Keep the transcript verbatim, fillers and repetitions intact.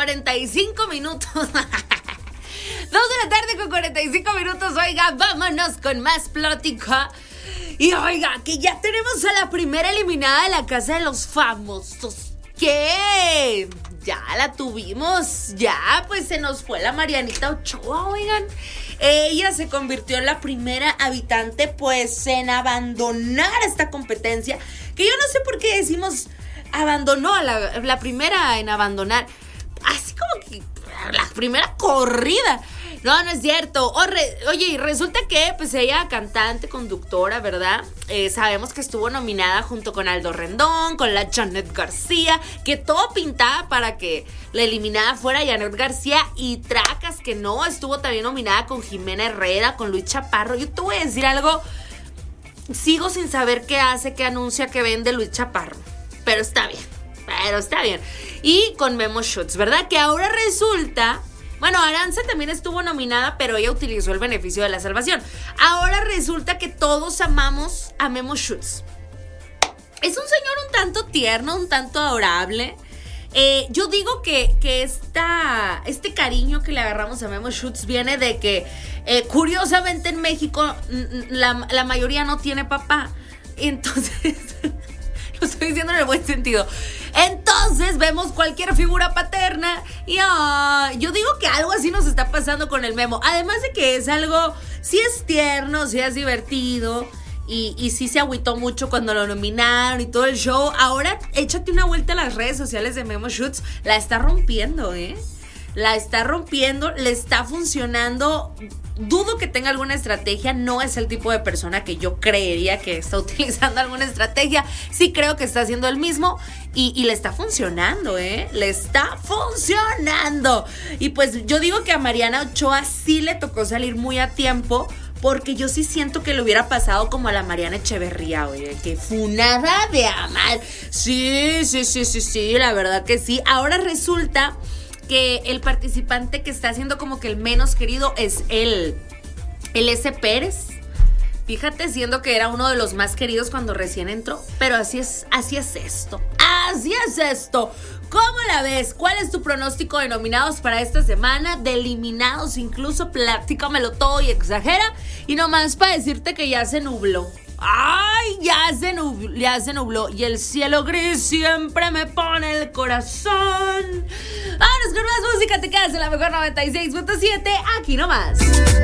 cuarenta y cinco minutos. Dos de la tarde con cuarenta y cinco minutos. Oiga, vámonos con más plática. Y oiga, que ya tenemos a la primera eliminada de la Casa de los Famosos. ¿Qué? Ya la tuvimos. Ya, pues se nos fue la Marianita Ochoa, oigan. Ella se convirtió en la primera habitante, pues, en abandonar esta competencia. Que yo no sé por qué decimos abandonó a la, la primera en abandonar. Así como que la primera corrida. No, no es cierto. O re, oye, y resulta que pues ella, cantante, conductora, ¿verdad? Eh, sabemos que estuvo nominada junto con Aldo Rendón, con la Janet García, que todo pintaba para que la eliminada fuera Janet García, y tracas que no, estuvo también nominada con Jimena Herrera, con Luis Chaparro. Yo te voy a decir algo, sigo sin saber qué hace, qué anuncia, qué vende Luis Chaparro, pero está bien, pero está bien. Y con Memo Schutz, ¿verdad? Que ahora resulta... Bueno, Aranza también estuvo nominada, pero ella utilizó el beneficio de la salvación. Ahora resulta que todos amamos a Memo Schutz. Es un señor un tanto tierno, un tanto adorable. Eh, yo digo que, que esta, este cariño que le agarramos a Memo Schutz viene de que, eh, curiosamente, en México la, la mayoría no tiene papá. Entonces... Lo estoy diciendo en el buen sentido. Entonces vemos cualquier figura paterna y oh, yo digo que algo así nos está pasando con el Memo. Además de que es algo, sí es tierno, sí es divertido y, y sí se agüitó mucho cuando lo nominaron y todo el show. Ahora échate una vuelta a las redes sociales de Memo Schutz. La está rompiendo, ¿eh? La está rompiendo, le está funcionando. Dudo que tenga alguna estrategia, no es el tipo de persona que yo creería que está utilizando alguna estrategia. Sí creo que está haciendo el mismo y, y le está funcionando, ¿eh? Le está funcionando. Y pues yo digo que a Mariana Ochoa sí le tocó salir muy a tiempo, porque yo sí siento que le hubiera pasado como a la Mariana Echeverría, oye, que funada de amar. Sí, sí, sí, sí, sí, la verdad que sí. Ahora resulta... que el participante que está haciendo como que el menos querido es el, el S. Pérez. Fíjate, siendo que era uno de los más queridos cuando recién entró. Pero así es, así es esto. Así es esto. ¿Cómo la ves? ¿Cuál es tu pronóstico de nominados para esta semana? De eliminados incluso, platícamelo todo y exagera. Y nomás para decirte que ya se nubló. Ay, ya se nubló, ya se nubló. Y el cielo gris siempre me pone el corazón. Vámonos con más música. Te quedas en la mejor noventa y seis punto siete. Aquí nomás.